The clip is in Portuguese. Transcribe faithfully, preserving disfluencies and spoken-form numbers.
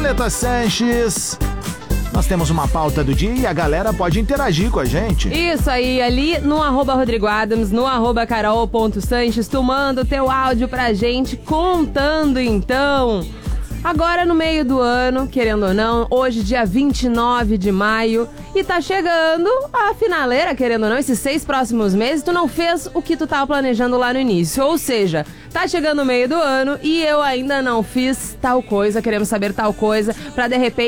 Violeta Sanches. Nós temos uma pauta do dia e a galera pode interagir com a gente. Isso aí, ali no arroba Rodrigo Adams, no arroba carol.sanches, tu manda o teu áudio pra gente contando então. Agora no meio do ano, querendo ou não, hoje dia vinte e nove de maio, e tá chegando a finaleira, querendo ou não, esses seis próximos meses, tu não fez o que tu tava planejando lá no início. Ou seja, tá chegando o meio do ano e eu ainda não fiz tal coisa, queremos saber tal coisa, pra de repente